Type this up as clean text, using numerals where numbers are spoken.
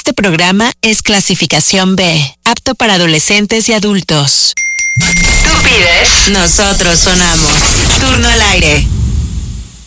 Este programa es clasificación B, apto para adolescentes y adultos. Tú pides, nosotros sonamos. Turno al aire.